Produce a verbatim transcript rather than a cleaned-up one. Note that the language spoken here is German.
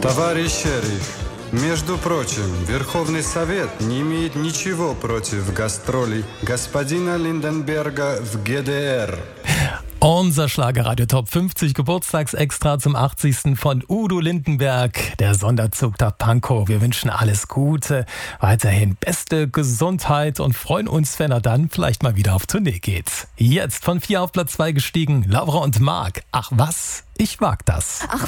Товарищ шериф, между прочим, Верховный Совет не имеет ничего против гастролей господина Lindenberger в G D R. Unser Schlagerradio Top fünfzig Geburtstagsextra zum achtzigsten von Udo Lindenberg, der Sonderzug der Pankow. Wir wünschen alles Gute, weiterhin beste Gesundheit und freuen uns, wenn er dann vielleicht mal wieder auf Tournee geht. Jetzt von vier auf Platz zwei gestiegen, Laura und Marc. Ach was, ich mag das. Ach